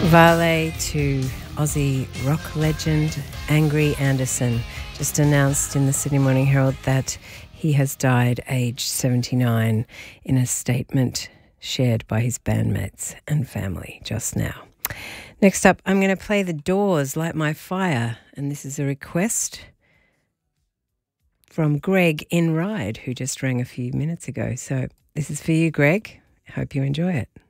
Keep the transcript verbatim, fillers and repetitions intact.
Valet to Aussie rock legend Angry Anderson just announced in the Sydney Morning Herald that he has died aged seventy-nine in a statement shared by his bandmates and family just now. Next up, I'm going to play The Doors, Light My Fire, and this is a request from Greg in Ryde, who just rang a few minutes ago. So this is for you, Greg. I hope you enjoy it.